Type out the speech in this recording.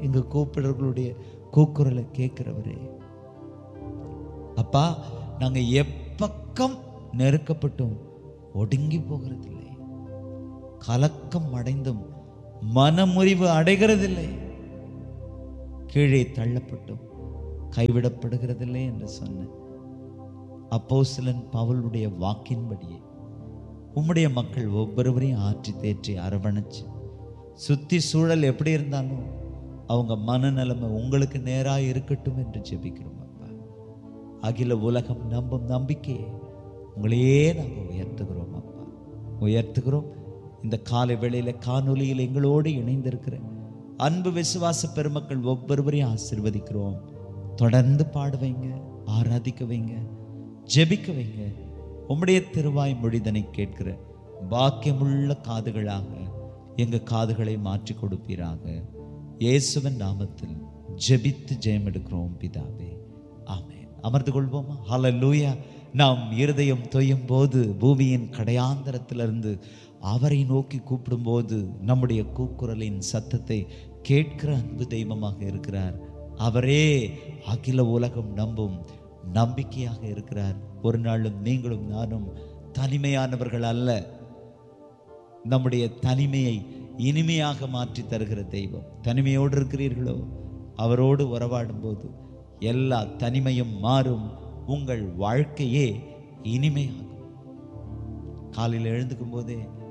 எங்க கூப்பிடுறவர்களுடைய கூக்குரலை கேட்கிறவரே. அப்பா, நாங்க எப்பக்கம் நெருக்கப்பட்டும் ஒடுங்கி போகிறதில்லை, கலக்கம் அடைந்தும் மனமுறிவு அடைகிறதில்லை, கீழே தள்ளப்பட்டும் கைவிடப்படுகிறதில்லை என்று சொன்ன அப்போஸ்தலன் பவுலுடைய வாக்கின்படியே உம்முடைய மக்கள் ஒவ்வொருவரையும் ஆற்றி தேற்றி அரவணைச்சு, சுத்தி சூழல் எப்படி இருந்தாலும் அவங்க மனநிலைமை உங்களுக்கு நேராக இருக்கட்டும் என்று ஜெபிக்கிறோம். அப்பா, அகில உலகம் நம்பும் நம்பிக்கையை உங்களையே நாங்கள் உயர்த்துகிறோம். அப்பா, உயர்த்துகிறோம். இந்த காலை வேளையில காணொலியில் எங்களோடு இணைந்திருக்கிற அன்பு விசுவாச பெருமக்கள் ஒவ்வொருவரையும் ஆசீர்வதிக்கிறோம். தொடர்ந்து பாட வைங்க, ஆராதிக்க வைங்க, ஜெபிக்க வைங்க. உம்முடைய திருவாய் மொழிதனை கேட்கிற பாக்கியமுள்ள காதுகளாக எங்க காதுகளை மாற்றி கொடுப்பீராக. இயேசுவின் நாமத்தில் ஜெபித்து ஜெயம் எடுக்கிறோம் பிதாவே, ஆமென். அமர்ந்து கொள்வோமா? ஹல்லேலூயா. நாம் இருதயம் தொய்யும் போது பூமியின் கடையாந்தரத்திலிருந்து அவரை நோக்கி கூப்பிடும்போது நம்முடைய கூக்குரலின் சத்தத்தை கேட்கிற அன்பு தெய்வமாக இருக்கிறார். அவரே அகில உலகம் நம்பும் நம்பிக்கையாக இருக்கிறார். ஒரு நாளும் நீங்களும் நானும் தனிமையானவர்கள் அல்ல. நம்முடைய தனிமையை இனிமையாக மாற்றி தருகிற தெய்வம். தனிமையோடு இருக்கிறீர்களோ, அவரோடு உறவாடும் போது எல்லா தனிமையும் மாறும், உங்கள் வாழ்க்கையே இனிமையாகும். காலையில் எழுந்துக்கும் போதே